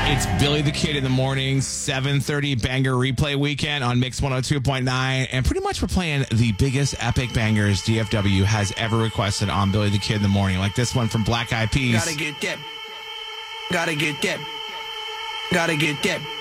It's Billy the Kid in the morning, 7:30 banger replay weekend on Mix 102.9. And pretty much we're playing the biggest epic bangers DFW has ever requested on Billy the Kid in the morning. Like this one from Black Eyed Peas. Gotta get that. Gotta get that. Gotta get that.